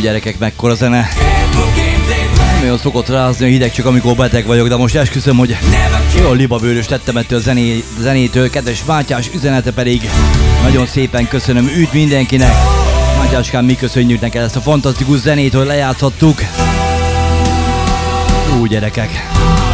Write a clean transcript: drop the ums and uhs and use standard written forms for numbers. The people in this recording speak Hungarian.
gyerekek, mekkora zene. Nem olyan szokott rázni a hideg, csak amikor beteg vagyok, de most esküszöm, hogy olyan libabőrös tettem ettől a zenétől. Kedves Mátyás üzenete pedig nagyon szépen köszönöm, üdv mindenkinek. Mátyáskám, mi köszönjük neked ezt a fantasztikus zenét, hogy lejátszhattuk. Jó gyerekek.